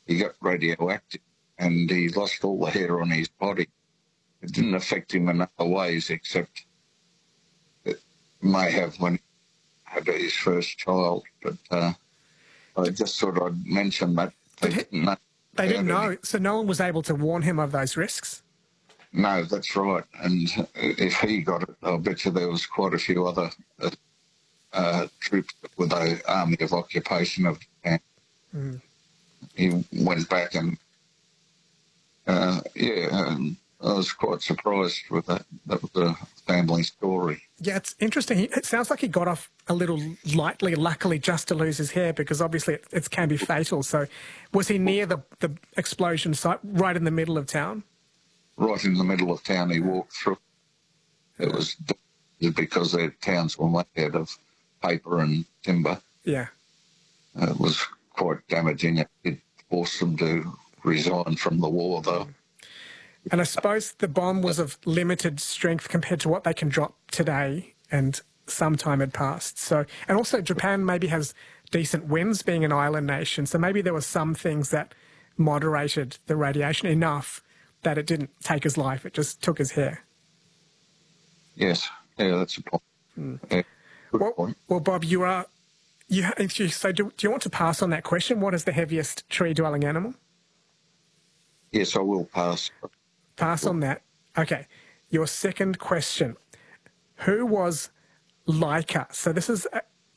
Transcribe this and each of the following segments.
he got radioactive and he lost all the hair on his body. It didn't affect him in other ways, except it may have when he had his first child. But I just thought I'd mention that. They didn't know. They didn't know, so no one was able to warn him of those risks? No, that's right. And if he got it, I'll bet you there was quite a few other troops with the Army of Occupation of Japan. Mm. He went back and, I was quite surprised with that. That was a family story. Yeah, it's interesting. It sounds like he got off a little lightly, luckily, just to lose his hair, because obviously it can be fatal. So was he near the explosion site, right in the middle of town? Right in the middle of town, he walked through. It was because their towns were made out of paper and timber. Yeah. It was quite damaging. It forced them to resign from the war, though. And I suppose the bomb was of limited strength compared to what they can drop today, and some time had passed. So, and also Japan maybe has decent winds, being an island nation, so maybe there were some things that moderated the radiation enough that it didn't take his life, it just took his hair. Yes, yeah, that's a point. Yeah, good point. Well, Bob, so do you want to pass on that question? What is the heaviest tree-dwelling animal? Yes, I will pass. Pass on that. Okay. Your second question. Who was Laika? So this is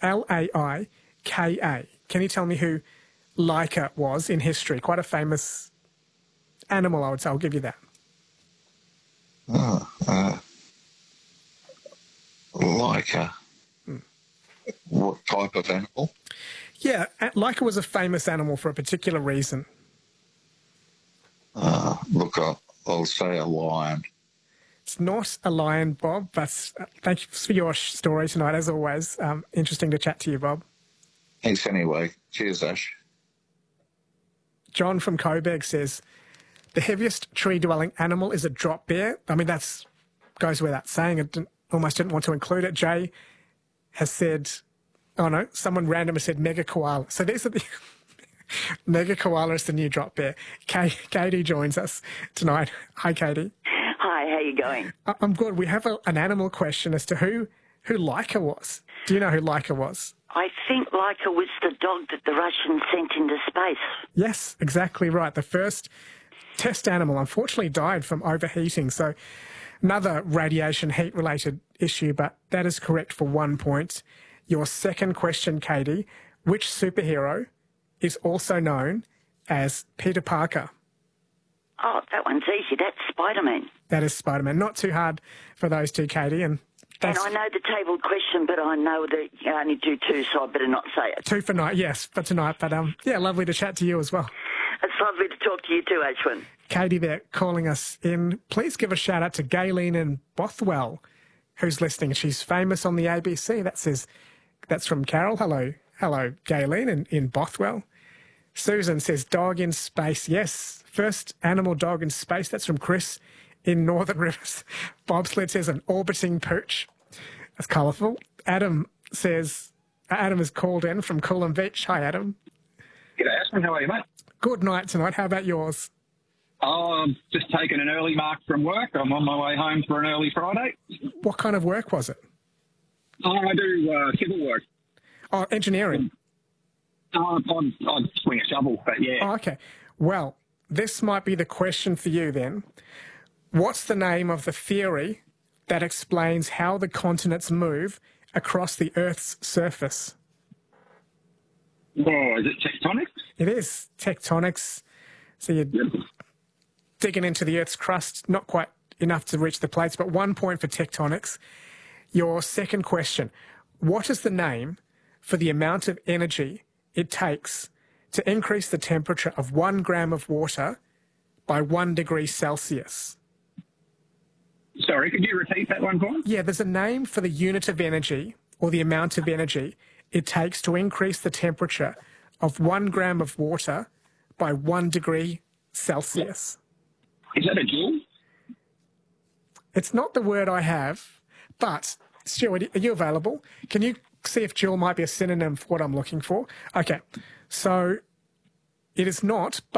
Laika. Can you tell me who Laika was in history? Quite a famous animal, I would say. I'll give you that. Laika. What type of animal? Yeah, Laika was a famous animal for a particular reason. Look, I'll say a lion. It's not a lion, Bob, but thank you for your story tonight, as always. Interesting to chat to you, Bob. Thanks anyway. Cheers, Ash. John from Coburg says, the heaviest tree-dwelling animal is a drop bear. I mean, that goes without saying. I almost didn't want to include it. Jay has said, oh no, someone random has said mega koala. So these are the... Mega koala is the new drop bear. Katie joins us tonight. Hi, Katie. Hi, how you going? I'm good. We have an animal question as to who Laika was. Do you know who Laika was? I think Laika was the dog that the Russians sent into space. Yes, exactly right. The first test animal unfortunately died from overheating. So another radiation heat-related issue, but that is correct for 1 point. Your second question, Katie, which superhero is also known as Peter Parker? Oh, that one's easy. That's Spider-Man. That is Spider-Man. Not too hard for those two, Katie. And I know the tabled question, but I know that you only do two, so I better not say it. 2 for night, yes, for tonight. But yeah, lovely to chat to you as well. It's lovely to talk to you too, Ashwin. Katie there calling us in. Please give a shout out to Gayleen in Bothwell, who's listening. She's famous on the ABC. That's from Carol. Hello, Gayleen in Bothwell. Susan says, dog in space. Yes, first animal dog in space. That's from Chris in Northern Rivers. Bob Sled says, an orbiting pooch. That's colourful. Adam says, Adam is called in from Coolum Beach. Hi, Adam. G'day, Ashwin. How are you, mate? Good night tonight. How about yours? Oh, I'm just taking an early mark from work. I'm on my way home for an early Friday. What kind of work was it? Oh, I do civil work. Oh, engineering. I'd swing a shovel, but yeah. Oh, okay. Well, this might be the question for you then. What's the name of the theory that explains how the continents move across the Earth's surface? Oh, is it tectonics? It is tectonics. So you're digging into the Earth's crust, not quite enough to reach the plates, but 1 point for tectonics. Your second question. What is the name for the amount of energy it takes to increase the temperature of 1 gram of water by 1 degree Celsius? Sorry, could you repeat that one for me? Yeah, there's a name for the unit of energy or the amount of energy it takes to increase the temperature of 1 gram of water by 1 degree Celsius. Is that a joule? It's not the word I have, but Stuart, are you available? Can you see if joule might be a synonym for what I'm looking for? Okay, so it is not,